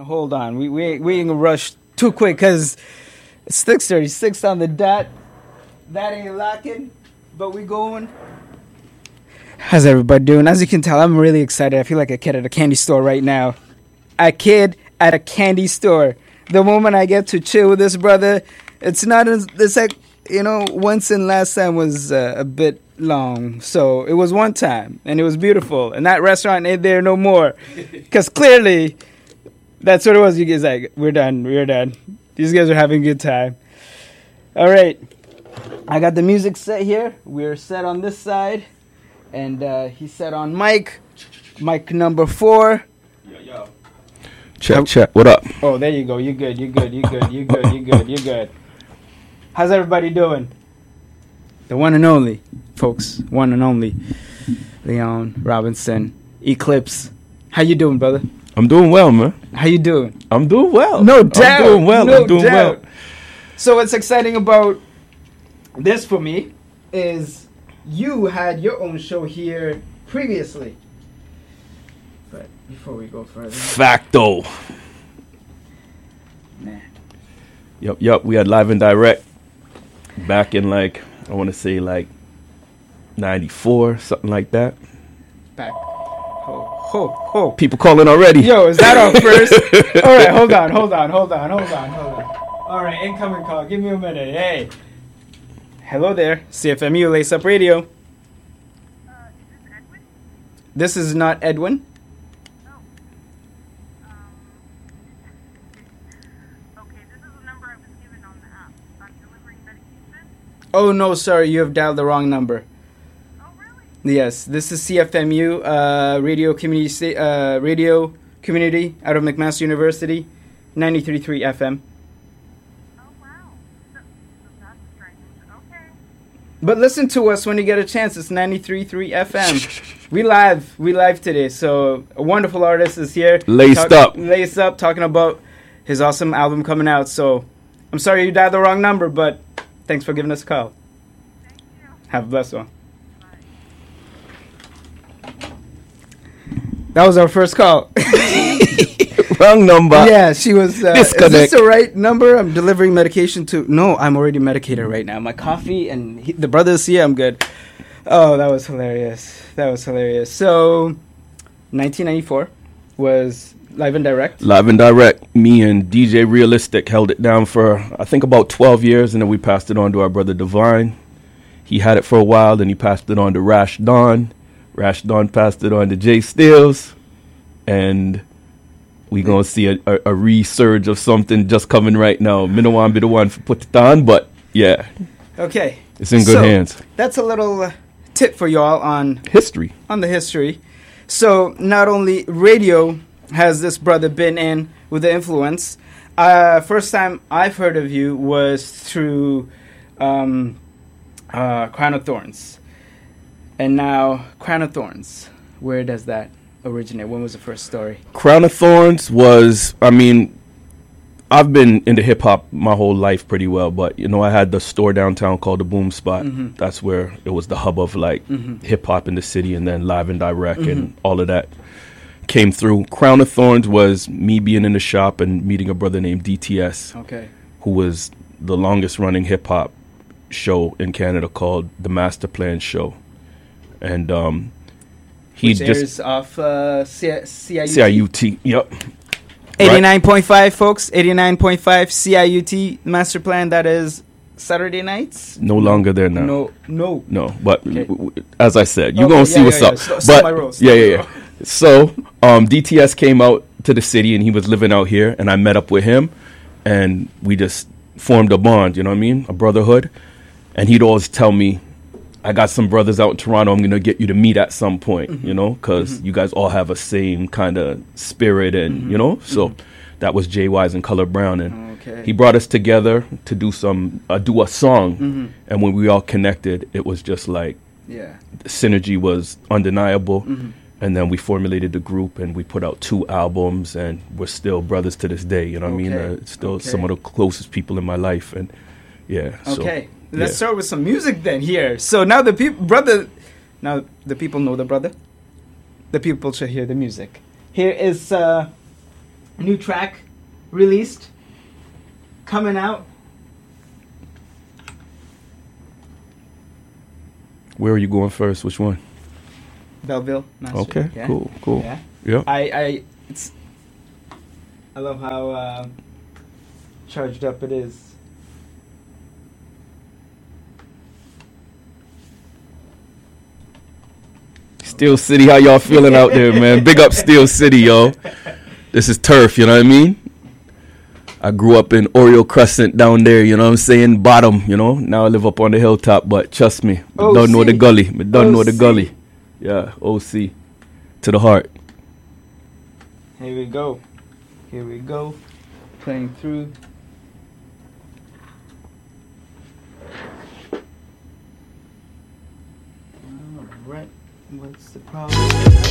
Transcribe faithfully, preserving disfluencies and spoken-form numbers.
hold on. We we we ain't gonna rush too quick because it's six thirty-six on the dot. That ain't locking, but we going. How's everybody doing? As you can tell, I'm really excited. I feel like a kid at a candy store right now. A kid at a candy store. The moment I get to chill with this brother, it's not as, it's like, you know, once and last time was uh, a bit long. So it was one time, and it was beautiful. And that restaurant ain't there no more. Because clearly, that's what it was. You guys like, we're done, we're done. These guys are having a good time. All right. I got the music set here. We're set on this side. And uh, he's set on mic. Mic number four. Yo, yo. Check, check. What up? Oh, there you go. You're good, you're good, you're good, you're good, you're good, you're good. How's everybody doing? The one and only, folks. One and only. Leon Robinson. Eclipse. How you doing, brother? I'm doing well, man. How you doing? I'm doing well. No doubt. I'm doing well. No I'm doing doubt. well. So what's exciting about this for me is you had your own show here previously. But before we go further. Facto. Man. Yep, yep. We had Live and Direct back in like, I want to say like ninety-four, something like that. Back. Ho, ho, ho. People calling already. Yo, is that our first? All right, hold on, hold on, hold on, hold on, hold on. All right, incoming call. Give me a minute. Hey. Hello there. C F M U Lace Up Radio. Uh, is this Edwin? This is not Edwin. Oh. Um. Okay, this is the number I was given on the app. I'm delivering medication. Oh, no, sorry. You have dialed the wrong number. Oh, really? Yes, this is C F M U, uh, radio community, sta- uh, radio community out of McMaster University, ninety-three point three F M. Oh, wow. So, so that's strange. Okay. But listen to us when you get a chance. It's ninety-three point three F M. We live. We live today. So a wonderful artist is here. Laced Talk- up. Laced up, talking about his awesome album coming out. So I'm sorry you dialed the wrong number, but thanks for giving us a call. Thank you. Have a blessed one. Bye. That was our first call. Wrong number. Yeah, she was. Uh, is Disconnect. this the right number? I'm delivering medication to. No, I'm already medicated right now. My coffee and he, the brothers here. I'm good. Oh, that was hilarious. That was hilarious. So, nineteen ninety-four was Live and Direct. Live and Direct. Me and D J Realistic held it down for, I think, about twelve years, and then we passed it on to our brother Divine. He had it for a while, then he passed it on to Rash Dawn. Rash Dawn passed it on to Jay Steels. And we going to see a, a, a resurge of something just coming right now. Me no want be the one for put it on, but yeah, Okay. it's in good So, hands. That's a little uh, tip for y'all on History. on the history. So not only radio has this brother been in with the influence. Uh, first time I've heard of you was through um, uh, Crown of Thorns, and now Crown of Thorns. Where does that originate? When was the first story? Crown of Thorns was, I mean, I've been into hip hop my whole life pretty well, but you know, I had the store downtown called the Boom Spot. Mhm. That's where it was the hub of like Mhm. hip hop in the city, and then Live and Direct Mhm. and all of that came through. Crown of Thorns was me being in the shop and meeting a brother named D T S, Okay. who was the longest running hip hop show in Canada called the Master Plan Show, and um, he Which just airs off uh, C I U T. C I U T. Yep. eighty-nine point five, folks. eighty-nine point five C I U T Master Plan. That is Saturday nights. No longer there now. No, no. No, but Okay. w- w- as I said, you're Okay, gonna see yeah, what's yeah, up. yeah. Stop- stop but my roll, stop yeah, my yeah, roll. yeah. So um, D T S came out to the city, and he was living out here, and I met up with him, and we just formed a bond. You know what I mean? A brotherhood. And he'd always tell me, "I got some brothers out in Toronto. I'm gonna get you to meet at some point. Mm-hmm. You know, because you guys all have a same kind of spirit, and Mm-hmm. you know." So that was Jay Wise and Color Brown, and Okay. he brought us together to do some uh, do a song. Mhm. And when we all connected, it was just like Yeah. the synergy was undeniable. Mhm. And then we formulated the group, and we put out two albums, and we're still brothers to this day. You know what I mean? Okay. Uh, it's still Okay. some of the closest people in my life, and yeah. So, Okay. Let's yeah. start with some music then here. So now the people, brother, now the people know the brother. The people should hear the music. Here is uh, new track released, coming out. Where are you going first? Which one? Belleville, Master. Okay, Yeah. cool, cool. Yeah. Yeah. I I it's I love how uh, charged up it is. Steel City, how y'all feeling out there, man? Big up Steel City, yo. This is turf, you know what I mean? I grew up in Oriole Crescent down there, you know what I'm saying? Bottom, you know? Now I live up on the hilltop, but trust me, I don't know the O C. gully. I don't know the O C. gully. Yeah, O C. To the heart. Here we go. Here we go. Playing through. Alright. What's the problem?